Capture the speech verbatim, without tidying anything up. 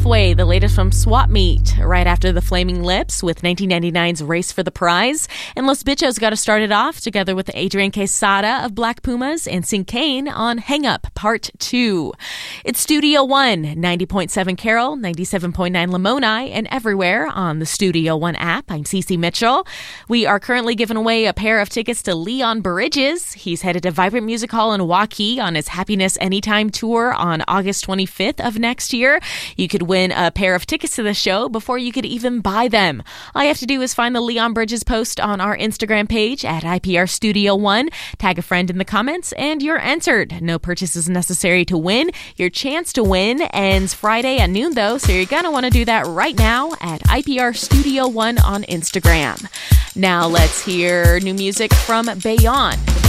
Halfway, the latest from Swap Meet, right after the Flaming Lips with nineteen ninety-nine's Race for the Prize. And Los Bichos got to start it off together with Adrian Quesada of Black Pumas and Cinquain on Hang Up Part two. It's Studio One, ninety point seven Carroll, ninety-seven point nine Lamoni, and everywhere on the Studio One app. I'm Cece Mitchell. We are currently giving away a pair of tickets to Leon Bridges. He's headed to Vibrant Music Hall in Waukee on his Happiness Anytime tour on August twenty-fifth of next year. You could win a pair of tickets to the show before you could even buy them. All you have to do is find the Leon Bridges post on our Instagram page at I P R Studio One, tag a friend in the comments, and you're entered. No purchases necessary to win. Your chance to win ends Friday at noon, though, so you're going to want to do that right now at I P R Studio One on Instagram. Now let's hear new music from Bayon.